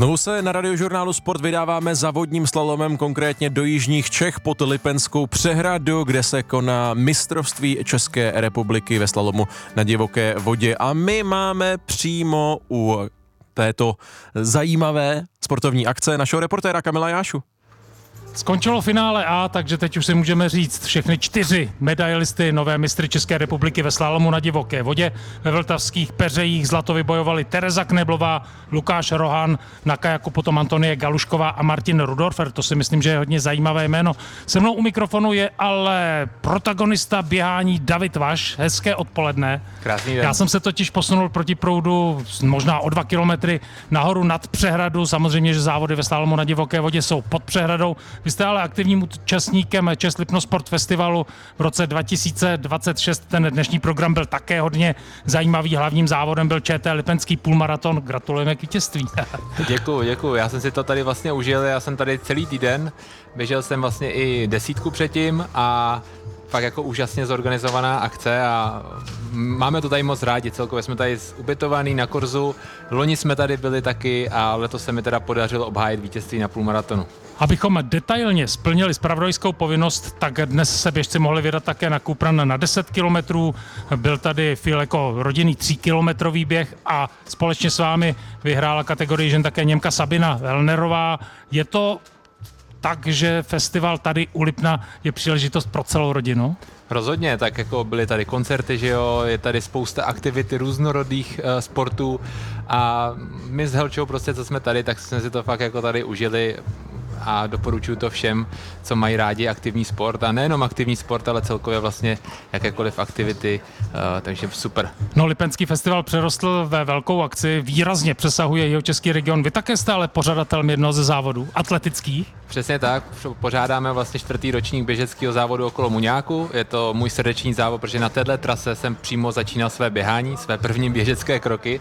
Znovu se na Radiožurnálu Sport vydáváme za vodním slalomem, konkrétně do jižních Čech pod Lipenskou přehradu, kde se koná mistrovství České republiky ve slalomu na divoké vodě. A my máme přímo u této zajímavé sportovní akce našeho reportéra Kamila Jášu. Skončilo finále A, takže teď už si můžeme říct všechny 4 medailisty, nové mistry České republiky ve slalomu na divoké vodě. Ve vltavských peřejích zlato vybojovali Tereza Kneblová, Lukáš Rohan, na kajaku potom Antonie Galušková a Martin Rudorfer. To si myslím, že je hodně zajímavé jméno. Se mnou u mikrofonu je ale protagonista běhání David Vaš. Hezké odpoledne. Krásný den. Já jsem se totiž posunul proti proudu možná o 2 kilometry nahoru nad přehradu. Samozřejmě, že závody ve slalomu na divoké vodě jsou pod přehradou. Vy jste ale aktivním účastníkem Čes Lipno Sport Festivalu v roce 2026. Ten dnešní program byl také hodně zajímavý. Hlavním závodem byl ČT Lipenský půlmaraton. Gratulujeme k vítězství. Děkuju. Já jsem si to tady vlastně užil. Já jsem tady celý týden. Běžel jsem vlastně i 10 předtím a fakt jako úžasně zorganizovaná akce a máme to tady moc rádi. Celkově jsme tady ubytovaný na Korzu. Loni jsme tady byli taky a letos se mi teda podařilo obhájit vítězství na půlmaratonu. Abychom detailně splnili zpravodajskou povinnost, tak dnes se běžci mohli vydat také na Kupran na 10 kilometrů. Byl tady jako rodinný 3-kilometrový běh a společně s vámi vyhrála kategorii žen také Němka Sabina Elnerová. Je to tak, že festival tady u Lipna je příležitost pro celou rodinu? Rozhodně, tak jako byly tady koncerty, že jo, je tady spousta aktivity různorodých sportů a my s Helčou prostě, co jsme tady, tak jsme si to fakt jako tady užili a doporučuji to všem, co mají rádi aktivní sport a nejenom aktivní sport, ale celkově vlastně jakékoliv aktivity, takže super. No, Lipenský festival přerostl ve velkou akci, výrazně přesahuje Jihočeský region. Vy také jste ale pořadatelem jednoho ze závodů atletických? Přesně tak, pořádáme vlastně 4. ročník běžeckého závodu okolo Muňáku. Je to můj srdeční závod, protože na této trase jsem přímo začínal své běhání, své první běžecké kroky.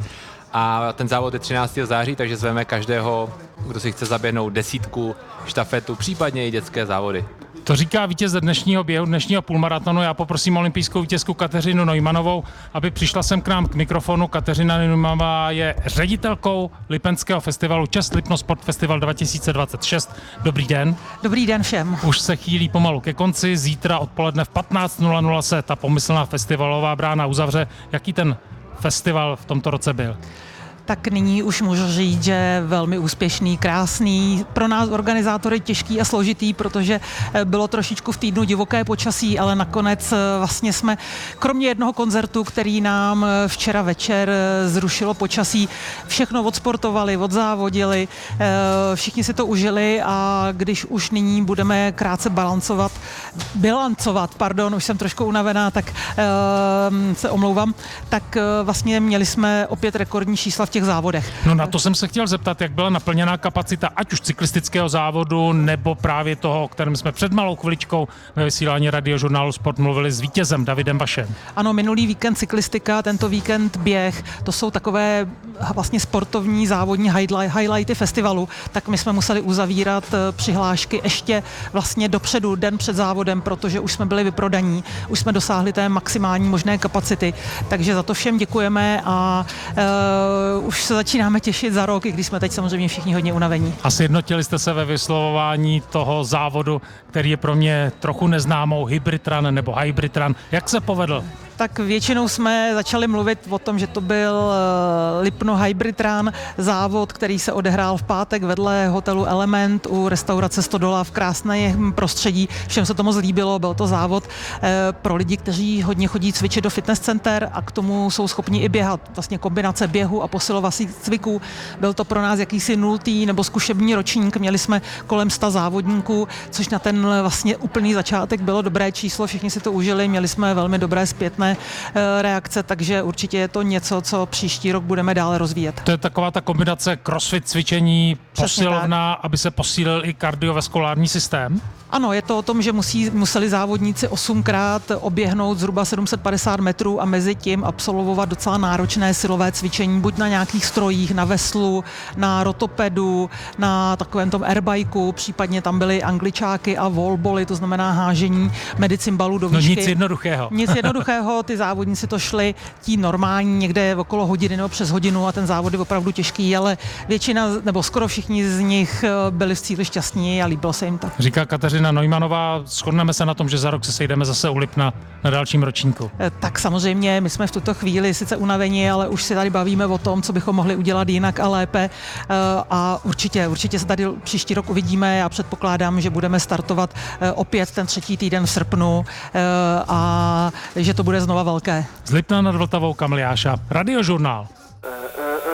A ten závod je 13. září, takže zveme každého, kdo si chce zaběhnout 10, štafetu, případně i dětské závody. To říká vítěz dnešního běhu, dnešního půlmaratonu. Já poprosím olympijskou vítězku Kateřinu Neumannovou, aby přišla sem k nám k mikrofonu. Kateřina Neumannová je ředitelkou Lipenského festivalu Čes Lipno Sport Festival 2026. Dobrý den. Dobrý den všem. Už se chýlí pomalu ke konci. Zítra odpoledne v 15:00 se ta pomyslná festivalová brána uzavře. Jaký ten festival v tomto roce byl? Tak nyní už můžu říct, že velmi úspěšný, krásný, pro nás organizátory těžký a složitý, protože bylo trošičku v týdnu divoké počasí, ale nakonec vlastně jsme, kromě jednoho koncertu, který nám včera večer zrušilo počasí, všechno odsportovali, odzávodili, všichni si to užili a když už nyní budeme krátce bilancovat, už jsem trošku unavená, tak se omlouvám, tak vlastně měli jsme opět rekordní čísla v těch závodech. No, na to jsem se chtěl zeptat, jak byla naplněná kapacita ať už cyklistického závodu, nebo právě toho, o kterém jsme před malou chviličkou ve vysílání Radiožurnálu Sport mluvili s vítězem Davidem Vašem. Ano, minulý víkend cyklistika, tento víkend běh, to jsou takové vlastně sportovní závodní highlighty festivalu, tak my jsme museli uzavírat přihlášky ještě vlastně dopředu, den před závodem, protože už jsme byli vyprodaní, už jsme dosáhli té maximální možné kapacity, takže za to všem děkujeme a už se začínáme těšit za rok, i když jsme teď samozřejmě všichni hodně unavení. A sjednotili jste se ve vyslovování toho závodu, který je pro mě trochu neznámou, Hybrid-Run nebo Hybrid-Run. Jak se povedl? Tak většinou jsme začali mluvit o tom, že to byl Lipno Hybrid-Run, závod, který se odehrál v pátek vedle hotelu Element u restaurace Stodola v krásném prostředí. Všem se to moc líbilo, byl to závod pro lidi, kteří hodně chodí cvičit do fitness center a k tomu jsou schopni i běhat. Vlastně kombinace běhu a posilovacích cviků. Byl to pro nás jakýsi 0. nebo zkušební ročník. Měli jsme kolem 100 závodníků, což na ten vlastně úplný začátek bylo dobré číslo. Všichni si to užili, měli jsme velmi dobré zpětné reakce, takže určitě je to něco, co příští rok budeme dále rozvíjet. To je taková ta kombinace crossfit cvičení, posilovna, aby se posílil i kardiovaskulární systém? Ano, je to o tom, že museli závodníci 8krát oběhnout zhruba 750 metrů a mezi tím absolvovat docela náročné silové cvičení, buď na nějakých strojích, na veslu, na rotopedu, na takovém tom airbikeu, případně tam byly angličáky a wallbally, to znamená hážení medicimbalů do výšky. No nic jednoduchého. Nic jednoduchého, ty závodníci to šli tím normální, někde okolo hodiny nebo přes hodinu a ten závod je opravdu těžký, ale většina, nebo skoro všichni z nich byli v cíli šťastní a líbilo se jim to. Říká Kateřina Neumannová, shodneme se na tom, že za rok se sejdeme zase u Lipna na dalším ročníku. Tak samozřejmě, my jsme v tuto chvíli sice unavení, ale už si tady bavíme o tom, co bychom mohli udělat jinak a lépe a určitě se tady příští rok uvidíme. Já předpokládám, že budeme startovat opět ten 3. týden v srpnu a že to bude znova velké. Z Lipna nad Vltavou Kamil Jáša, Radiožurnál.